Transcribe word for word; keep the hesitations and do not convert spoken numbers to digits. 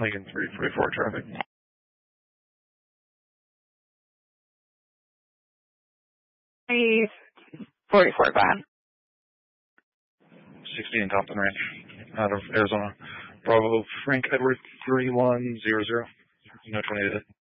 Lincoln three forty-four traffic. three forty-four, go ahead. sixteen Compton Ranch, out of Arizona. Bravo Frank Edward three one zero zero. No tornado.